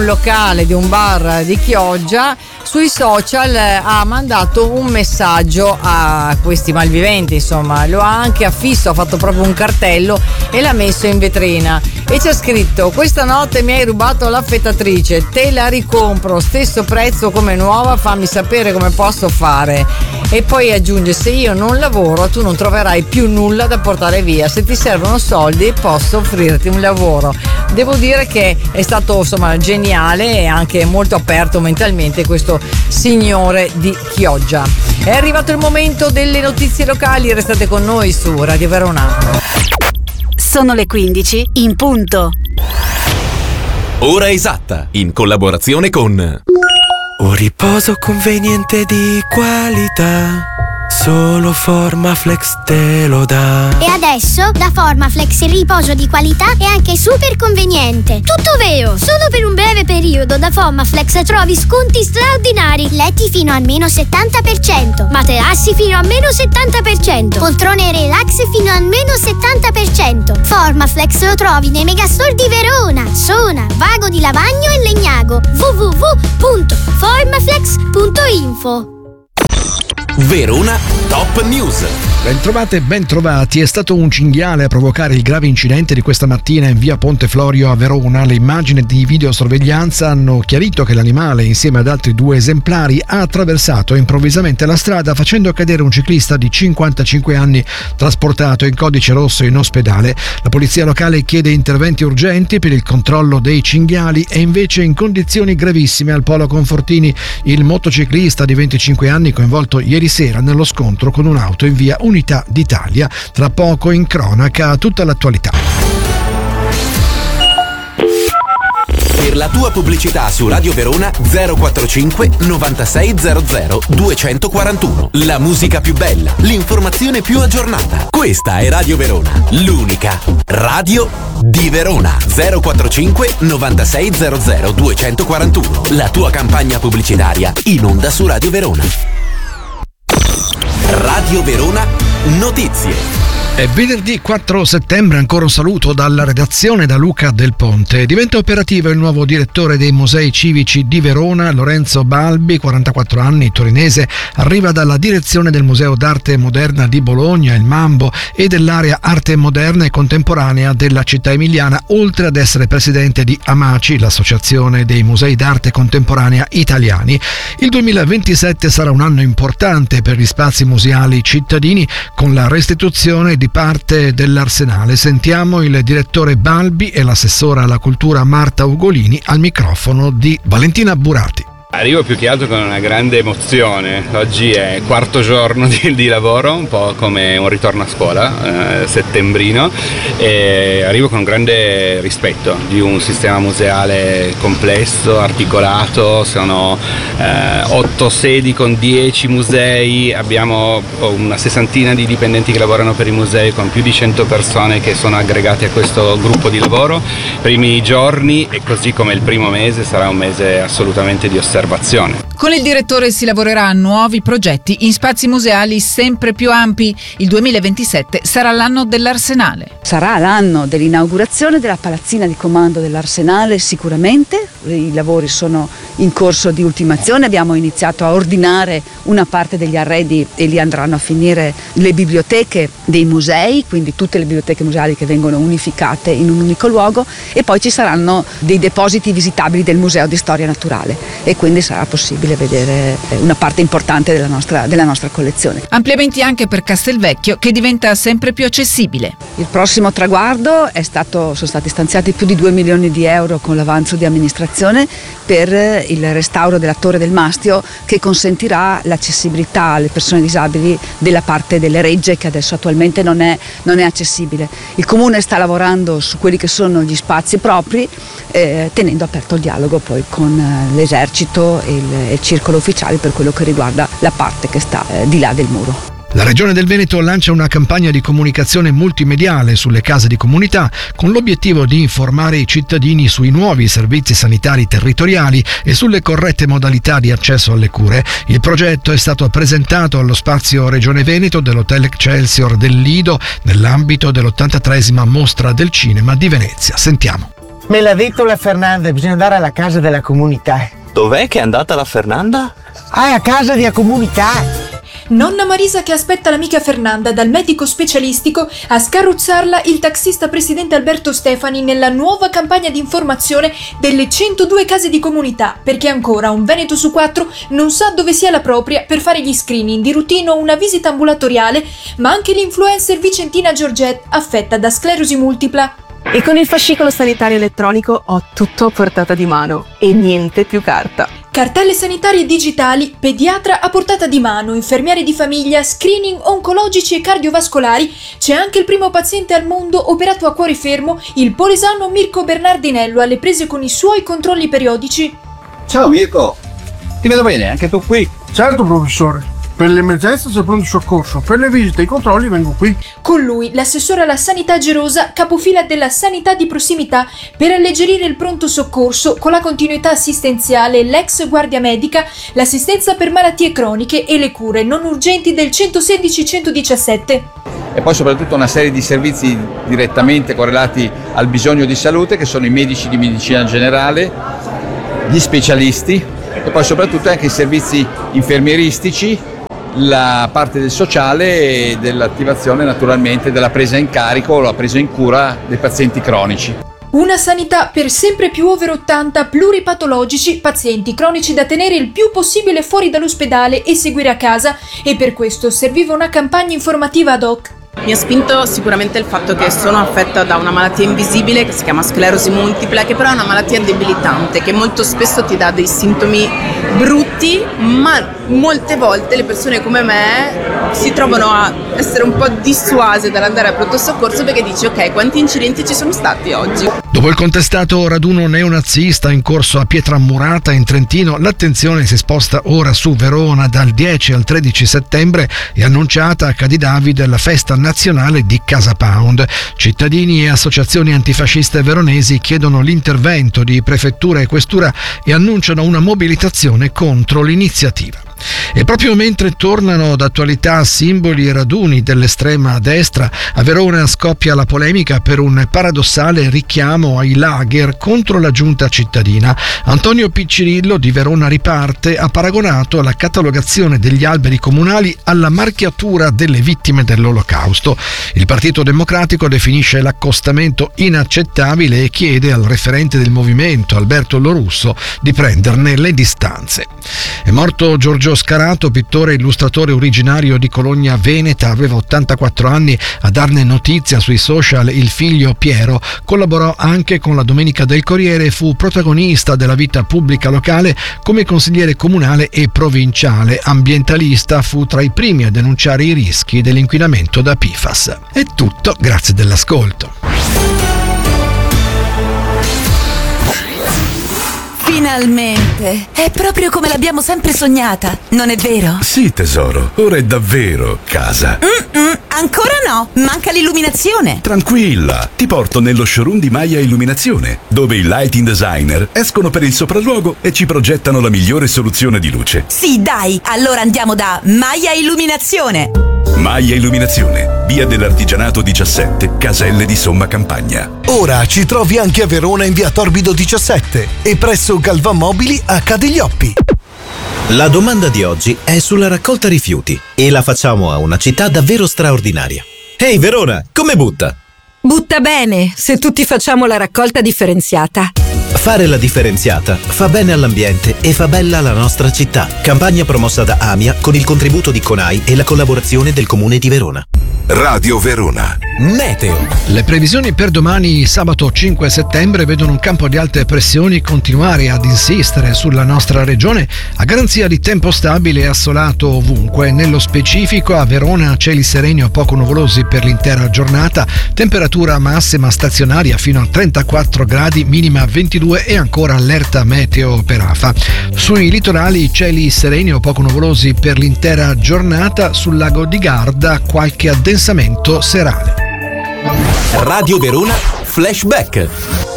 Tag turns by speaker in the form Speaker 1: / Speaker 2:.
Speaker 1: locale, di un bar di Chioggia, sui social ha mandato un messaggio a questi malviventi, insomma, lo ha anche affisso, ha fatto proprio un cartello e l'ha messo in vetrina e c'è scritto: questa notte mi hai rubato l'affettatrice, te la ricompro, stesso prezzo come nuova, fammi sapere come posso fare. E poi aggiunge: se io non lavoro tu non troverai più nulla da portare via, se ti servono soldi posso offrirti un lavoro. Devo dire che è stato, insomma, geniale e anche molto aperto mentalmente questo signore di Chioggia. È arrivato il momento delle notizie locali, restate con noi su Radio Verona.
Speaker 2: Sono le 15 in punto.
Speaker 3: Ora esatta, in collaborazione con
Speaker 4: un riposo conveniente di qualità, solo Formaflex te lo dà.
Speaker 5: E adesso da Formaflex il riposo di qualità è anche super conveniente. Tutto vero! Solo per un breve periodo da Formaflex trovi sconti straordinari. Letti fino a meno 70%, materassi fino a meno 70%, poltrone relax fino a meno 70%. Formaflex lo trovi nei megastore di Verona, Sona, Vago di Lavagno e Legnago. www.formaflex.info.
Speaker 3: Verona Top News.
Speaker 6: Bentrovate e bentrovati. È stato un cinghiale a provocare il grave incidente di questa mattina in via Ponte Florio a Verona. Le immagini di videosorveglianza hanno chiarito che l'animale, insieme ad altri 2 esemplari, ha attraversato improvvisamente la strada facendo cadere un ciclista di 55 anni trasportato in codice rosso in ospedale. La polizia locale chiede interventi urgenti per il controllo dei cinghiali e invece in condizioni gravissime al Polo Confortini il motociclista di 25 anni coinvolto ieri sera nello scontro con un'auto in via Unità d'Italia. Tra poco in cronaca tutta l'attualità.
Speaker 3: Per la tua pubblicità su Radio Verona 045 9600 241. La musica più bella, l'informazione più aggiornata. Questa è Radio Verona, l'unica radio di Verona. 045 9600 241. La tua campagna pubblicitaria in onda su Radio Verona. Radio Verona Notizie.
Speaker 6: È venerdì 4 settembre, ancora un saluto dalla redazione da Luca Del Ponte. Diventa operativo il nuovo direttore dei musei civici di Verona, Lorenzo Balbi, 44 anni, torinese, arriva dalla direzione del Museo d'Arte Moderna di Bologna, il Mambo, e dell'area Arte Moderna e Contemporanea della città emiliana, oltre ad essere presidente di AMACI, l'Associazione dei Musei d'Arte Contemporanea Italiani. Il 2027 sarà un anno importante per gli spazi museali cittadini, con la restituzione di parte dell'arsenale. Sentiamo il direttore Balbi e l'assessora alla cultura Marta Ugolini al microfono di Valentina Burati.
Speaker 7: Arrivo più che altro con una grande emozione. Oggi è quarto giorno di lavoro, un po' come un ritorno a scuola, settembrino, e arrivo con un grande rispetto di un sistema museale complesso, articolato. Sono 8 sedi con 10 musei, abbiamo una sessantina di dipendenti che lavorano per i musei, con più di 100 persone che sono aggregate a questo gruppo di lavoro. I primi giorni, e così come il primo mese, sarà un mese assolutamente di osservazione.
Speaker 8: Con il direttore si lavorerà a nuovi progetti in spazi museali sempre più ampi. Il 2027 sarà l'anno dell'Arsenale.
Speaker 9: Sarà l'anno dell'inaugurazione della palazzina di comando dell'Arsenale sicuramente. I lavori sono in corso di ultimazione, abbiamo iniziato a ordinare una parte degli arredi e lì andranno a finire le biblioteche dei musei, quindi tutte le biblioteche museali che vengono unificate in un unico luogo, e poi ci saranno dei depositi visitabili del Museo di Storia Naturale e quindi sarà possibile vedere una parte importante della nostra collezione.
Speaker 8: Ampliamenti anche per Castelvecchio, che diventa sempre più accessibile.
Speaker 9: Il prossimo traguardo sono stati stanziati più di 2 milioni di euro con l'avanzo di amministrazione per il restauro della Torre del Mastio, che consentirà l'accessibilità alle persone disabili della parte delle regge che adesso attualmente non è accessibile. Il Comune sta lavorando su quelli che sono gli spazi propri, tenendo aperto il dialogo poi con l'esercito e il circolo ufficiale per quello che riguarda la parte che sta di là del muro.
Speaker 6: La Regione del Veneto lancia una campagna di comunicazione multimediale sulle case di comunità con l'obiettivo di informare i cittadini sui nuovi servizi sanitari territoriali e sulle corrette modalità di accesso alle cure. Il progetto è stato presentato allo spazio Regione Veneto dell'Hotel Excelsior del Lido nell'ambito dell'83esima Mostra del Cinema di Venezia. Sentiamo.
Speaker 10: Me l'ha detto la Fernanda, bisogna andare alla casa della comunità.
Speaker 11: Dov'è che è andata la Fernanda?
Speaker 10: Ah, a casa della comunità.
Speaker 12: Nonna Marisa che aspetta l'amica Fernanda dal medico specialistico a scarrozzarla il taxista presidente Alberto Stefani nella nuova campagna di informazione delle 102 case di comunità, perché ancora un veneto su 4 non sa dove sia la propria per fare gli screening di routine o una visita ambulatoriale, ma anche l'influencer Vicentina Giorgette affetta da sclerosi multipla.
Speaker 13: E con il fascicolo sanitario elettronico ho tutto a portata di mano e niente più carta.
Speaker 12: Cartelle sanitarie digitali, pediatra a portata di mano, infermieri di famiglia, screening oncologici e cardiovascolari. C'è anche il primo paziente al mondo operato a cuore fermo, il polesano Mirko Bernardinello, alle prese con i suoi controlli periodici.
Speaker 14: Ciao Mirko, ti vedo bene, anche tu qui?
Speaker 15: Certo professore. Per le emergenze c'è il pronto soccorso, per le visite e i controlli vengo qui.
Speaker 12: Con lui, l'assessore alla sanità Gerosa, capofila della sanità di prossimità, per alleggerire il pronto soccorso con la continuità assistenziale, l'ex guardia medica, l'assistenza per malattie croniche e le cure non urgenti del 116-117.
Speaker 14: E poi soprattutto una serie di servizi direttamente correlati al bisogno di salute, che sono i medici di medicina generale, gli specialisti e poi soprattutto anche i servizi infermieristici, la parte del sociale e dell'attivazione naturalmente della presa in carico o la presa in cura dei pazienti cronici.
Speaker 12: Una sanità per sempre più over 80 pluripatologici, pazienti cronici da tenere il più possibile fuori dall'ospedale e seguire a casa, e per questo serviva una campagna informativa ad hoc.
Speaker 13: Mi ha spinto sicuramente il fatto che sono affetta da una malattia invisibile che si chiama sclerosi multipla, che però è una malattia debilitante, che molto spesso ti dà dei sintomi brutti, ma molte volte le persone come me si trovano a essere un po' dissuase dall'andare a pronto soccorso perché dici ok, quanti incidenti ci sono stati oggi?
Speaker 6: Dopo il contestato raduno neonazista in corso a Pietramurata in Trentino, l'attenzione si sposta ora su Verona. Dal 10 al 13 settembre è annunciata a Cadidavide la festa nazionale di Casa Pound. Cittadini e associazioni antifasciste veronesi chiedono l'intervento di prefettura e questura e annunciano una mobilitazione contro l'iniziativa. E proprio mentre tornano d'attualità simboli e raduni dell'estrema destra, a Verona scoppia la polemica per un paradossale richiamo ai lager contro la giunta cittadina. Antonio Piccirillo di Verona Riparte ha paragonato la catalogazione degli alberi comunali alla marchiatura delle vittime dell'Olocausto. Il Partito Democratico definisce l'accostamento inaccettabile e chiede al referente del movimento, Alberto Lorusso, di prenderne le distanze. È morto Giorgio Scarato, pittore e illustratore originario di Cologna Veneta, aveva 84 anni. A darne notizia sui social il figlio Piero collaborò anche con la Domenica del Corriere e fu protagonista della vita pubblica locale come consigliere comunale e provinciale. Ambientalista, fu tra i primi a denunciare i rischi dell'inquinamento da PFAS. È tutto, grazie dell'ascolto.
Speaker 16: Finalmente! È proprio come l'abbiamo sempre sognata, non è vero?
Speaker 17: Sì, tesoro, ora è davvero casa.
Speaker 16: Ancora no, manca l'illuminazione.
Speaker 17: Tranquilla, ti porto nello showroom di Maya Illuminazione, dove i lighting designer escono per il sopralluogo e ci progettano la migliore soluzione di luce.
Speaker 16: Sì, dai, allora andiamo da Maya Illuminazione.
Speaker 17: Maya Illuminazione, via dell'Artigianato 17, Caselle di Somma Campagna.
Speaker 18: Ora ci trovi anche a Verona in via Torbido 17 e presso Galvan Mobili a Cadiglioppi.
Speaker 19: La domanda di oggi è sulla raccolta rifiuti e la facciamo a una città davvero straordinaria. Ehi Verona, come butta?
Speaker 20: Butta bene, se tutti facciamo la raccolta differenziata.
Speaker 19: Fare la differenziata fa bene all'ambiente e fa bella la nostra città. Campagna promossa da AMIA con il contributo di CONAI e la collaborazione del Comune di Verona.
Speaker 17: Radio Verona.
Speaker 6: Meteo. Le previsioni per domani, sabato 5 settembre, vedono un campo di alte pressioni continuare ad insistere sulla nostra regione a garanzia di tempo stabile e assolato ovunque. Nello specifico a Verona cieli sereni o poco nuvolosi per l'intera giornata, temperatura massima stazionaria fino a 34 gradi, minima 22 e ancora allerta meteo per afa. Sui litorali cieli sereni o poco nuvolosi per l'intera giornata, sul lago di Garda qualche addensamento serale.
Speaker 3: Radio Verona Flashback.